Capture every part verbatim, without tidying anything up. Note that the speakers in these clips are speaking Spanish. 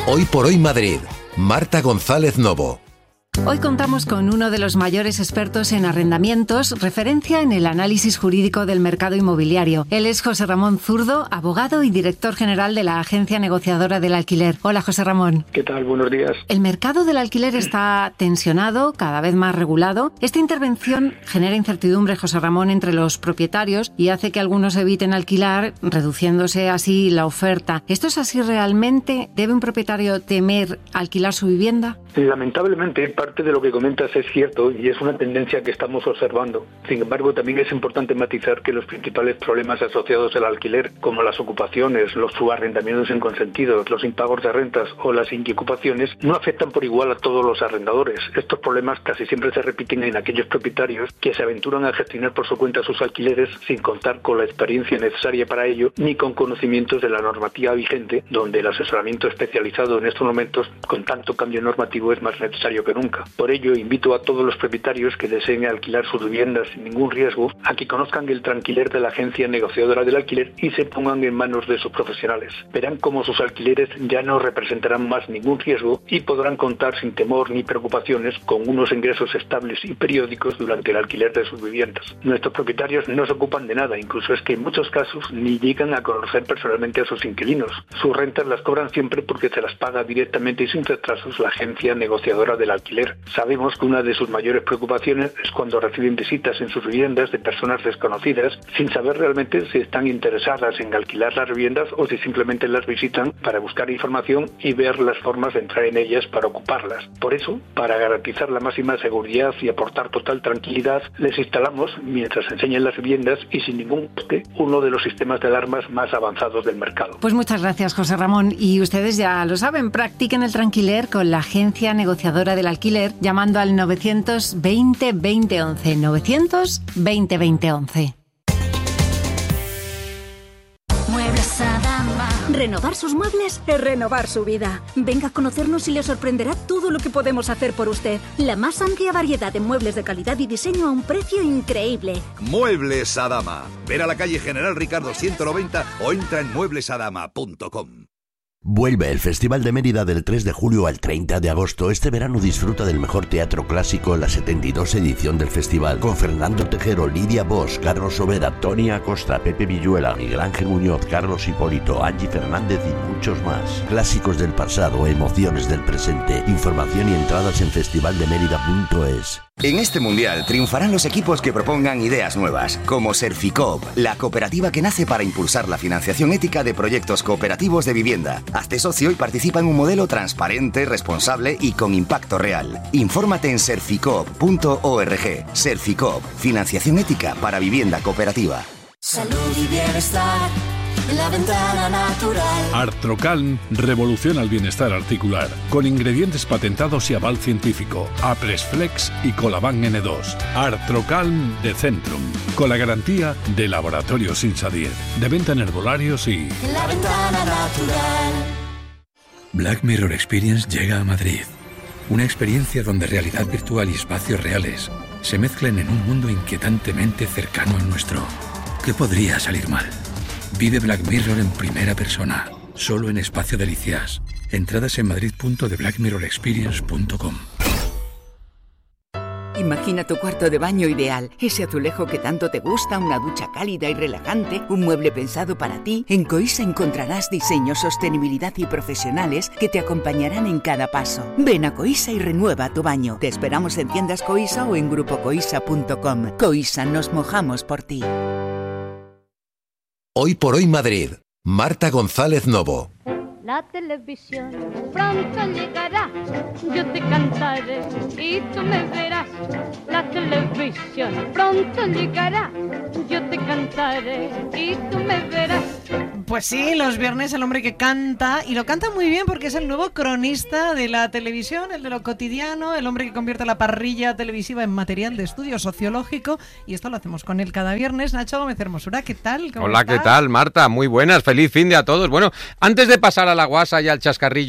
Hoy por Hoy Madrid, Marta González Novo. Hoy contamos con uno de los mayores expertos en arrendamientos, referencia en el análisis jurídico del mercado inmobiliario. Él es José Ramón Zurdo, abogado y director general de la Agencia Negociadora del Alquiler. Hola, José Ramón. ¿Qué tal? Buenos días. El mercado del alquiler está tensionado, cada vez más regulado. Esta intervención genera incertidumbre, José Ramón, entre los propietarios y hace que algunos eviten alquilar, reduciéndose así la oferta. ¿Esto es así realmente? ¿Debe un propietario temer alquilar su vivienda? Lamentablemente, parte de lo que comentas es cierto y es una tendencia que estamos observando. Sin embargo, también es importante matizar que los principales problemas asociados al alquiler, como las ocupaciones, los subarrendamientos inconsentidos, los impagos de rentas o las inquiocupaciones, no afectan por igual a todos los arrendadores. Estos problemas casi siempre se repiten en aquellos propietarios que se aventuran a gestionar por su cuenta sus alquileres sin contar con la experiencia necesaria para ello ni con conocimientos de la normativa vigente, donde el asesoramiento especializado en estos momentos, con tanto cambio normativo, es más necesario que nunca. Por ello, invito a todos los propietarios que deseen alquilar sus viviendas sin ningún riesgo a que conozcan el tranquiler de la Agencia Negociadora del Alquiler y se pongan en manos de sus profesionales. Verán cómo sus alquileres ya no representarán más ningún riesgo y podrán contar sin temor ni preocupaciones con unos ingresos estables y periódicos durante el alquiler de sus viviendas. Nuestros propietarios no se ocupan de nada, incluso es que en muchos casos ni llegan a conocer personalmente a sus inquilinos. Sus rentas las cobran siempre porque se las paga directamente y sin retrasos la Agencia Negociadora del Alquiler. Sabemos que una de sus mayores preocupaciones es cuando reciben visitas en sus viviendas de personas desconocidas sin saber realmente si están interesadas en alquilar las viviendas o si simplemente las visitan para buscar información y ver las formas de entrar en ellas para ocuparlas. Por eso, para garantizar la máxima seguridad y aportar total tranquilidad, les instalamos, mientras enseñan las viviendas y sin ningún coste, uno de los sistemas de alarmas más avanzados del mercado. Pues muchas gracias, José Ramón. Y ustedes ya lo saben, practiquen el tranquiler con la Agencia Negociadora del Alquiler llamando al novecientos veinte veinte once. novecientos veinte veinte once. Muebles Adama. Renovar sus muebles es renovar su vida. Venga a conocernos y le sorprenderá todo lo que podemos hacer por usted. La más amplia variedad de muebles de calidad y diseño a un precio increíble. Muebles Adama. Ver a la calle General Ricardo ciento noventa o entra en muebles adama punto com. Vuelve el Festival de Mérida del tres de julio al treinta de agosto. Este verano disfruta del mejor teatro clásico, la setenta y dos edición del festival, con Fernando Tejero, Lidia Bosch, Carlos Sobera, Tony Acosta, Pepe Villuela, Miguel Ángel Muñoz, Carlos Hipólito, Angie Fernández y muchos más. Clásicos del pasado, emociones del presente. Información y entradas en festival de mérida punto es. En este mundial triunfarán los equipos que propongan ideas nuevas, como Serficoop, la cooperativa que nace para impulsar la financiación ética de proyectos cooperativos de vivienda. Hazte socio y participa en un modelo transparente, responsable y con impacto real. Infórmate en serficoop punto org. Serficoop, financiación ética para vivienda cooperativa. Salud y bienestar en la ventana natural. Artrocalm revoluciona el bienestar articular con ingredientes patentados y aval científico. Apresflex y Colaban ene dos. Artrocalm de Centrum, con la garantía de Laboratorios Insadier. De venta en herbolarios y... En la ventana natural. Black Mirror Experience llega a Madrid. Una experiencia donde realidad virtual y espacios reales se mezclan en un mundo inquietantemente cercano al nuestro. ¿Qué podría salir mal? Vive Black Mirror en primera persona, solo en Espacio Delicias. Entradas en madrid punto de black mirror experience punto com. Imagina tu cuarto de baño ideal, ese azulejo que tanto te gusta, una ducha cálida y relajante, un mueble pensado para ti. En Coisa encontrarás diseños, sostenibilidad y profesionales que te acompañarán en cada paso. Ven a Coisa y renueva tu baño. Te esperamos en tiendas Coisa o en grupo coisa punto com. Coisa, nos mojamos por ti. Hoy por Hoy Madrid, Marta González Novo. La televisión pronto llegará, yo te cantaré y tú me verás. La televisión pronto llegará, yo te cantaré y tú me verás. Pues sí, los viernes el hombre que canta, y lo canta muy bien porque es el nuevo cronista de la televisión, el de lo cotidiano, el hombre que convierte la parrilla televisiva en material de estudio sociológico, y esto lo hacemos con él cada viernes. Nacho Gómez Hermosura, ¿qué tal? ¿Cómo Hola, estás? ¿qué tal, Marta? Muy buenas, feliz fin de a todos. Bueno, antes de pasar a la guasa y al chascarrillo,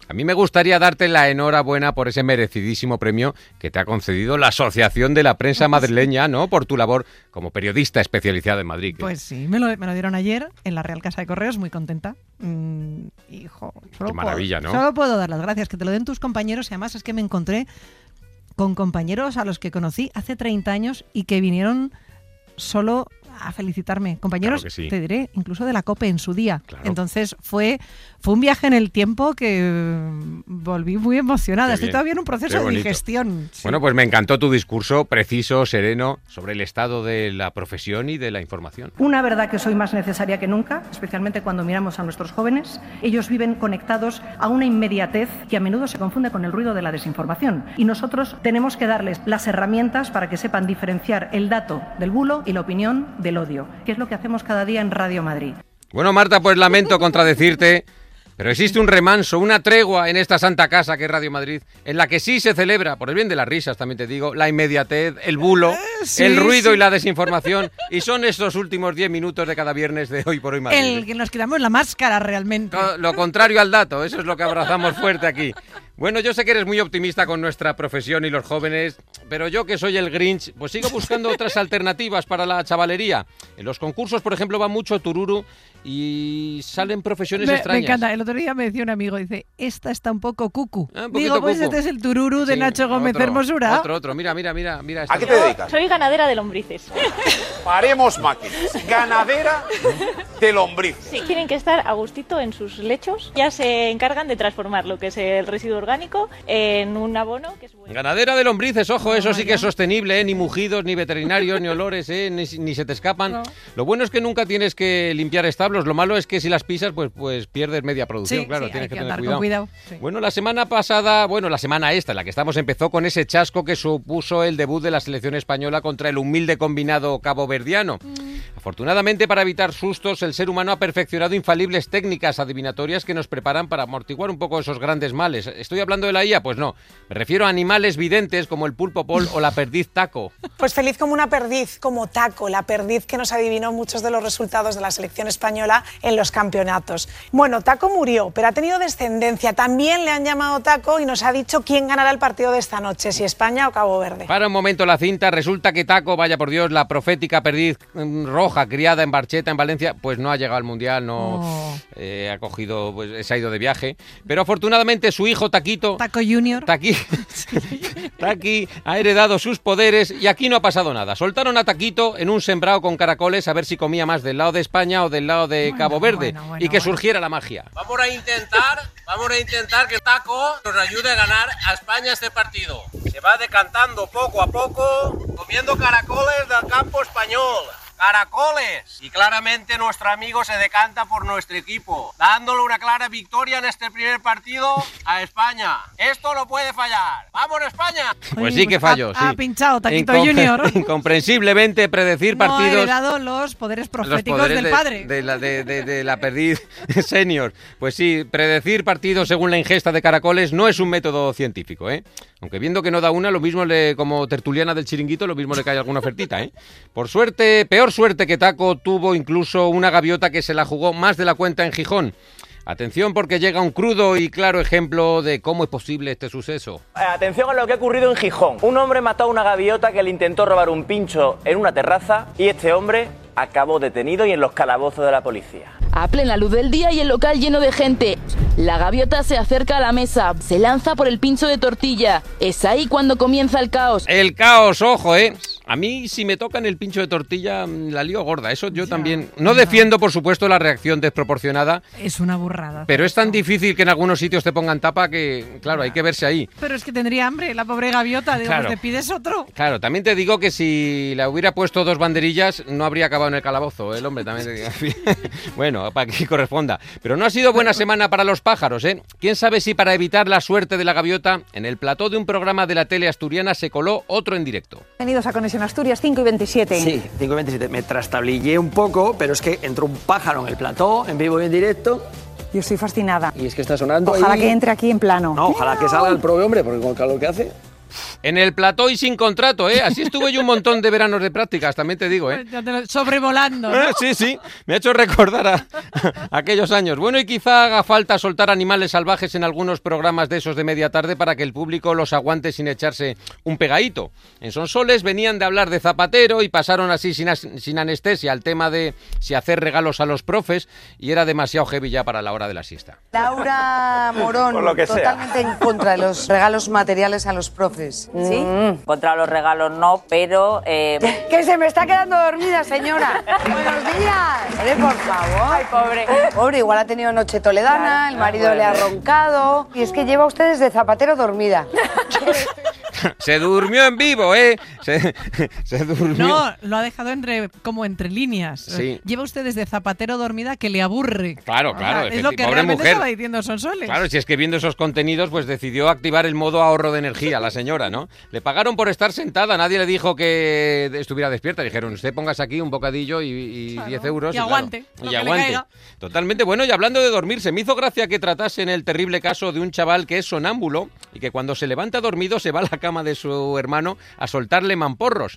A mí me gustaría darte la enhorabuena por ese merecidísimo premio que te ha concedido la Asociación de la Prensa Madrileña, ¿no? Por tu labor como periodista especializada en Madrid. Que... Pues sí, me lo, me lo dieron ayer en la Real Casa de Correos, muy contenta. Mm, hijo, Qué maravilla, puedo, ¿no? Solo puedo dar las gracias, que te lo den tus compañeros, y además es que me encontré con compañeros a los que conocí hace treinta años y que vinieron solo a felicitarme. Compañeros, claro que sí. Te diré, incluso de la COPE en su día. Claro. Entonces fue, fue un viaje en el tiempo que volví muy emocionada. Qué Estoy bien. todavía en un proceso Qué de bonito. digestión. Sí. Bueno, pues me encantó tu discurso preciso, sereno, sobre el estado de la profesión y de la información. Una verdad que es hoy más necesaria que nunca, especialmente cuando miramos a nuestros jóvenes. Ellos viven conectados a una inmediatez que a menudo se confunde con el ruido de la desinformación. Y nosotros tenemos que darles las herramientas para que sepan diferenciar el dato del bulo y la opinión del odio, que es lo que hacemos cada día en Radio Madrid. Bueno, Marta, pues lamento contradecirte, pero existe un remanso, una tregua en esta santa casa que es Radio Madrid, en la que sí se celebra, por el bien de las risas también te digo, la inmediatez, el bulo, sí, el ruido sí. y la desinformación, y son estos últimos diez minutos de cada viernes de Hoy por Hoy Madrid. El que nos quedamos la máscara realmente. Lo, lo contrario al dato, eso es lo que abrazamos fuerte aquí. Bueno, yo sé que eres muy optimista con nuestra profesión y los jóvenes, pero yo que soy el Grinch, pues sigo buscando otras alternativas para la chavalería. En los concursos, por ejemplo, va mucho tururu y salen profesiones Me, extrañas. me encanta. El otro día me decía un amigo, dice, esta está un poco cucu. Ah, un poquito Digo, pues cucu. este es el tururu de Sí, Nacho Gómez otro, Hermosura. Otro, otro. Mira, mira, mira, mira. ¿A qué te dedicas? Soy ganadera de lombrices. Paremos máquinas. Ganadera de lombrices. Sí, tienen que estar a gustito en sus lechos. Ya se encargan de transformar lo que es el residuo orgánico en un abono que es bueno. Ganadera de lombrices, ojo, eso sí que es sostenible, ¿eh? Ni mugidos, ni veterinarios, ni olores, ¿eh? ni, ni se te escapan. No. Lo bueno es que nunca tienes que limpiar establos, lo malo es que si las pisas, pues, pues pierdes media producción, Sí, claro, sí, tienes hay que, que tener andar cuidado. con cuidado, sí. Bueno, la semana pasada, bueno, la semana esta, en la que estamos, empezó con ese chasco que supuso el debut de la selección española contra el humilde combinado caboverdiano. Mm. Afortunadamente, para evitar sustos, el ser humano ha perfeccionado infalibles técnicas adivinatorias que nos preparan para amortiguar un poco esos grandes males. ¿Estoy hablando de la I A? Pues no. Me refiero a animales videntes como el pulpo Pol o la perdiz Taco. Pues feliz como una perdiz, como Taco, la perdiz que nos adivinó muchos de los resultados de la selección española en los campeonatos. Bueno, Taco murió, pero ha tenido descendencia. También le han llamado Taco y nos ha dicho quién ganará el partido de esta noche, si España o Cabo Verde. Para un momento la cinta, resulta que Taco, vaya por Dios, la profética perdiz roja criada en Barcheta, en Valencia, pues no ha llegado al Mundial, no oh. eh, ha cogido, pues se ha ido de viaje. Pero afortunadamente su hijo Taquito... Taco Junior. Taqui, Taqui ha heredado sus poderes y aquí no ha pasado nada. Soltaron a Taquito en un sembrado con caracoles a ver si comía más del lado de España o del lado de bueno, Cabo Verde bueno, bueno, y que bueno. surgiera la magia. Vamos a intentar, vamos a intentar que Taco nos ayude a ganar a España este partido. Se va decantando poco a poco, comiendo caracoles del campo español. ¡Caracoles! Y claramente nuestro amigo se decanta por nuestro equipo, dándole una clara victoria en este primer partido a España. Esto no puede fallar. ¡Vamos, España! Pues sí que falló, sí. Ha pinchado Taquito Incom- Junior. Incomprensiblemente predecir no partidos... No ha heredado los poderes proféticos los poderes del de, padre. De la, de, de, de la perdiz senior. Pues sí, predecir partidos según la ingesta de caracoles no es un método científico, ¿eh? Aunque viendo que no da una, lo mismo le, como tertuliana del chiringuito, lo mismo le cae alguna ofertita, ¿eh? Por suerte, peor suerte que Taco tuvo incluso una gaviota que se la jugó más de la cuenta en Gijón. Atención porque llega un crudo y claro ejemplo de cómo es posible este suceso. Atención a lo que ha ocurrido en Gijón. Un hombre mató a una gaviota que le intentó robar un pincho en una terraza y este hombre acabó detenido y en los calabozos de la policía. A plena luz del día y el local lleno de gente. La gaviota se acerca a la mesa, se lanza por el pincho de tortilla. Es ahí cuando comienza el caos. El caos, ojo, ¿eh? A mí, si me tocan el pincho de tortilla, la lío gorda. Eso yo ya, también... No ya. defiendo, por supuesto, la reacción desproporcionada. Es una burrada. Pero es tan difícil que en algunos sitios te pongan tapa que, claro, hay que verse ahí. Pero es que tendría hambre, la pobre gaviota. Digo, claro. Pues te pides otro. Claro, también te digo que si le hubiera puesto dos banderillas, no habría acabado en el calabozo, ¿eh? El hombre también te digo. Bueno, para que corresponda. Pero no ha sido buena semana para los pájaros, ¿eh? Quién sabe si para evitar la suerte de la gaviota, en el plató de un programa de la tele asturiana se coló otro en directo. Bienvenidos a Conexión Asturias cinco y veintisiete. Sí, cinco y veintisiete. Me trastablillé un poco, pero es que entró un pájaro en el plató, en vivo y en directo. Yo estoy fascinada. Y es que está sonando. Ojalá ahí... que entre aquí en plano. No, ojalá que salga el prove, hombre, porque con el calor que hace. En el plató y sin contrato, ¿eh? Así estuve yo un montón de veranos de prácticas, también te digo, ¿eh? Sobrevolando, ¿no? Sí, sí, me ha hecho recordar a, a aquellos años. Bueno, y quizá haga falta soltar animales salvajes en algunos programas de esos de media tarde para que el público los aguante sin echarse un pegadito. En Sonsoles venían de hablar de Zapatero y pasaron así sin, as- sin anestesia al tema de si hacer regalos a los profes y era demasiado heavy ya para la hora de la siesta. Laura Morón, Por lo que sea. totalmente en contra de los regalos materiales a los profes. ¿Sí? Mm, contra los regalos no, pero... Eh... Que se me está quedando dormida, señora. Buenos días. Oye, por favor. Ay, pobre. Pobre, igual ha tenido noche toledana, el marido le ha roncado. Y es que lleva usted desde Zapatero dormida. Se durmió en vivo, ¿eh? Se, se durmió. No, lo ha dejado entre, como entre líneas. Sí. Lleva usted desde Zapatero dormida que le aburre. Claro, claro. Es lo que pobre realmente mujer. estaba diciendo Sonsoles. Claro, si es que viendo esos contenidos, pues decidió activar el modo ahorro de energía, la señora, ¿no? Le pagaron por estar sentada, nadie le dijo que estuviera despierta. Dijeron, usted póngase aquí un bocadillo y, y Claro. diez euros. Y claro, aguante, lo Y que le aguante. caiga. Totalmente. Bueno, y hablando de dormir, se me hizo gracia que tratasen el terrible caso de un chaval que es sonámbulo y que cuando se levanta dormido se va a la cama de su hermano a soltarle mamporros.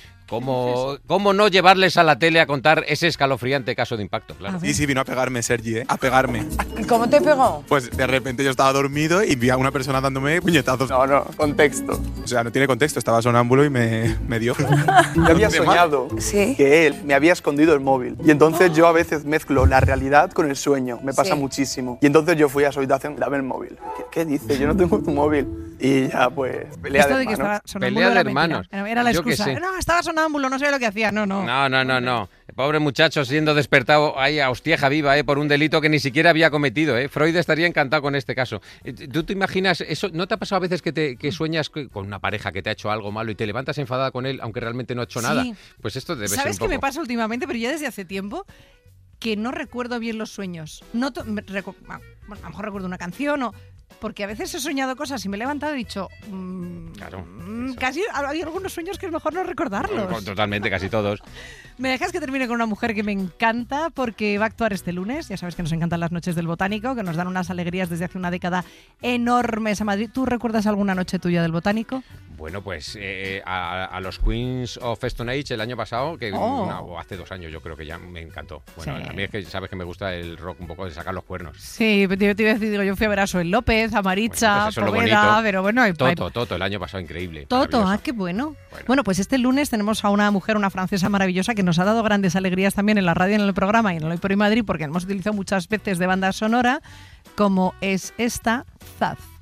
¿Cómo, ¿Cómo no llevarles a la tele a contar ese escalofriante caso de impacto? Claro. Sí, sí, vino a pegarme Sergi, ¿eh? A pegarme. ¿Y cómo te pegó? Pues de repente yo estaba dormido y vi a una persona dándome puñetazos. No, no, contexto. O sea, no tiene contexto, estaba sonámbulo y me, me dio. Yo había soñado que él me había escondido el móvil. Y entonces yo a veces mezclo la realidad con el sueño. Me pasa Sí. muchísimo. Y entonces yo fui a su habitación, dame el móvil. ¿Qué, qué dice? Yo no tengo tu móvil. Y ya, pues, pelea Esto de de que hermanos. estaba sonámbulo Pelea de era mentira. hermanos. Era, era la Yo qué excusa. sé. No, estaba sonámbulo, no sabía lo que hacía. No, no. No, no, no, no. El pobre muchacho siendo despertado ahí a hostieja viva, ¿eh? Por un delito que ni siquiera había cometido, ¿eh? Freud estaría encantado con este caso. Eh, ¿Tú te imaginas eso? ¿No te ha pasado a veces que, te, que sueñas que- con una pareja que te ha hecho algo malo y te levantas enfadada con él aunque realmente no ha hecho Sí. nada? Pues esto debe ser ¿Sabes un qué poco. me pasa últimamente? Pero ya desde hace tiempo que no recuerdo bien los sueños. No to- me recu- ah, bueno, a lo mejor recuerdo una canción o... Porque a veces he soñado cosas y me he levantado y he dicho... mm, Claro. mm, casi hay algunos sueños que es mejor no recordarlos. Totalmente, casi todos. Me dejas que termine con una mujer que me encanta porque va a actuar este lunes. Ya sabes que nos encantan las noches del Botánico, que nos dan unas alegrías desde hace una década enormes a Madrid. ¿Tú recuerdas alguna noche tuya del Botánico? Bueno, pues eh, a, a los Queens of Stone Age el año pasado, que Oh. una- o hace dos años yo creo que ya me encantó. Bueno, Sí. a mí es que sabes que me gusta el rock un poco de sacar los cuernos. Sí, te, te iba a decir, digo, yo fui a ver a Soel López, a Maritza, Pues eso es lo Poveda, bonito. pero bueno, hay, hay- Toto, Toto, el año pasado increíble. Toto, maravilloso. ah, qué bueno. bueno. pues este lunes tenemos a una mujer, una francesa maravillosa, que nos ha dado grandes alegrías también en la radio, en el programa y en el Hoy por Hoy Madrid, porque hemos utilizado muchas veces de banda sonora, como es esta, Zaz.